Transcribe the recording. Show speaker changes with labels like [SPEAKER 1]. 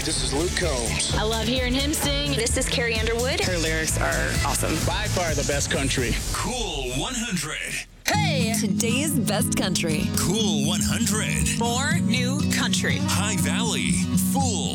[SPEAKER 1] This is Luke Combs.
[SPEAKER 2] I love hearing him sing.
[SPEAKER 3] This is Carrie Underwood.
[SPEAKER 4] Her lyrics are awesome.
[SPEAKER 1] By far the best country.
[SPEAKER 5] Cool 100.
[SPEAKER 2] Hey!
[SPEAKER 6] Today's best country.
[SPEAKER 5] Cool 100.
[SPEAKER 2] More new country.
[SPEAKER 5] High Valley. Fool.